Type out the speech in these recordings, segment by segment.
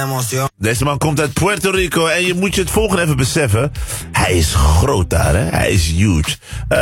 Deze man komt uit Puerto Rico en je moet je het volgende even beseffen. Hij is groot daar, hè? Hij is huge.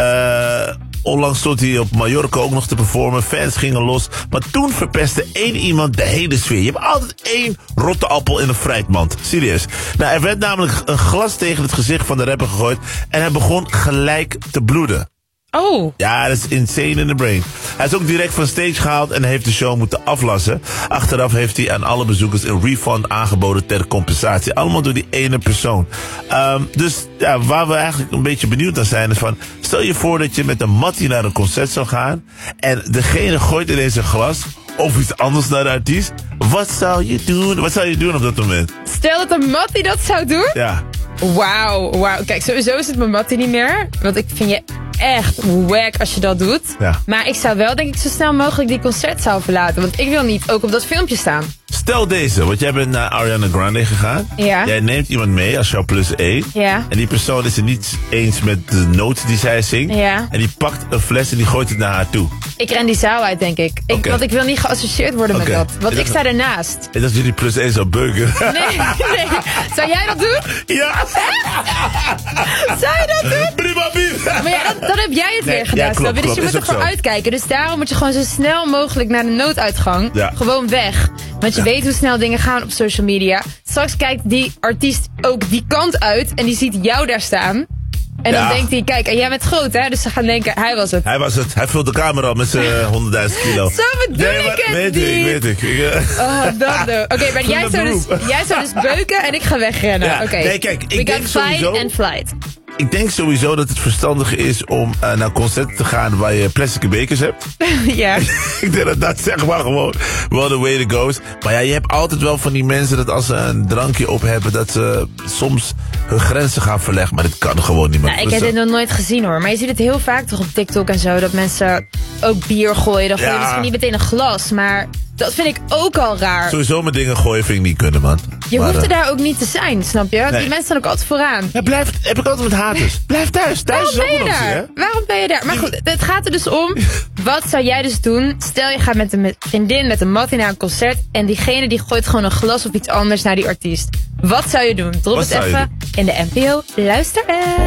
Onlangs stond hij op Mallorca ook nog te performen. Fans gingen los. Maar toen verpestte één iemand de hele sfeer. Je hebt altijd één rotte appel in een fruitmand. Serieus. Nou, er werd namelijk een glas tegen het gezicht van de rapper gegooid. En hij begon gelijk te bloeden. Oh. Ja, dat is insane in the brain. Hij is ook direct van stage gehaald en heeft de show moeten aflassen. Achteraf heeft hij aan alle bezoekers een refund aangeboden ter compensatie. Allemaal door die ene persoon. Dus ja, waar we eigenlijk een beetje benieuwd naar zijn is van... Stel je voor dat je met een mattie naar een concert zou gaan... en degene gooit ineens een glas of iets anders naar de artiest. Wat zou je doen? Wat zou je doen op dat moment? Stel dat een mattie dat zou doen? Ja. Wauw. Kijk, sowieso is het mijn mattie niet meer. Want ik vind je echt wack als je dat doet. Ja. Maar ik zou wel, denk ik, zo snel mogelijk die concertzaal verlaten. Want ik wil niet ook op dat filmpje staan. Stel deze, want jij bent naar Ariana Grande gegaan. Ja. Jij neemt iemand mee als jouw plus 1. Ja. En die persoon is het niet eens met de noten die zij zingt. Ja. En die pakt een fles en die gooit het naar haar toe. Ik ren die zaal uit, denk ik. Oké. Want ik wil niet geassocieerd worden met dat. Want ik sta ernaast. En als jullie plus 1 zou beuken. Nee. Zou jij dat doen? Ja. Zou je dat doen? Prima bier. Maar ja, dan heb jij het weer gedaan. Ja, klopt, Dus je klopt. moet Is ook ervoor zo. uitkijken. Dus daarom moet je gewoon zo snel mogelijk naar de nooduitgang. Ja. Gewoon weg. Want je weet hoe snel dingen gaan op social media. Straks kijkt die artiest ook die kant uit. En die ziet jou daar staan. En dan denkt hij, kijk, en jij bent groot, hè? Dus ze gaan denken, hij was het. Hij was het. Hij vult de kamer op met zijn 100.000 kilo. Zo bedoel ik het niet. Weet ik. Oh, dat doen. Oké, maar jij zou dus beuken en ik ga wegrennen. Ja. Oké. Nee, kijk, ik We denk got fight sowieso- and flight. Ik denk sowieso dat het verstandig is om naar concerten te gaan waar je plastic bekers hebt. Ja. Ik denk dat dat zeg maar gewoon wel the way to go is. Maar ja, je hebt altijd wel van die mensen dat als ze een drankje op hebben, dat ze soms hun grenzen gaan verleggen. Maar dit kan gewoon niet meer. Nou, ik heb dit nog nooit gezien hoor. Maar je ziet het heel vaak toch op TikTok en zo. Dat mensen ook bier gooien. Dan gooi je misschien niet meteen een glas. Maar dat vind ik ook al raar. Sowieso met dingen gooien vind ik niet kunnen, man. Je Maar, hoeft er daar ook niet te zijn, snap je? Nee. Die mensen staan ook altijd vooraan. Ja, heb ik altijd met haters. Blijf thuis. Thuis Waarom is ben ook je een optie, hè? daar? Waarom ben je daar? Maar goed, het gaat er dus om. Wat zou jij dus doen? Stel je gaat met een vriendin, met een mattie naar een concert. En diegene die gooit gewoon een glas of iets anders naar die artiest. Wat zou je doen? Drop Wat het zou je even in de NPO Luister-app.